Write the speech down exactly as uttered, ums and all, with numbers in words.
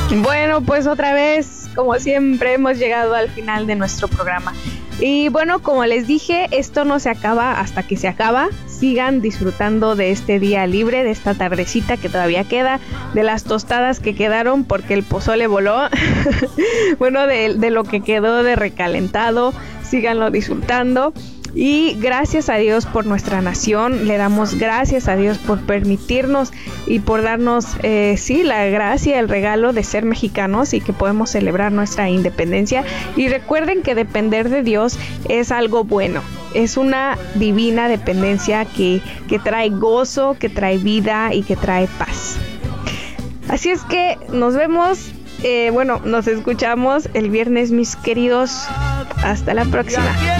Bueno, pues otra vez, como siempre, hemos llegado al final de nuestro programa. Y bueno, como les dije, esto no se acaba hasta que se acaba. Sigan disfrutando de este día libre, de esta tardecita que todavía queda, de las tostadas que quedaron porque el pozole voló. Bueno, de, de lo que quedó de recalentado, síganlo disfrutando. Y gracias a Dios por nuestra nación, le damos gracias a Dios por permitirnos y por darnos, eh, sí, la gracia, el regalo de ser mexicanos y que podemos celebrar nuestra independencia. Y recuerden que depender de Dios es algo bueno, es una divina dependencia que, que trae gozo, que trae vida y que trae paz. Así es que nos vemos, eh, bueno, nos escuchamos el viernes, mis queridos. Hasta la próxima.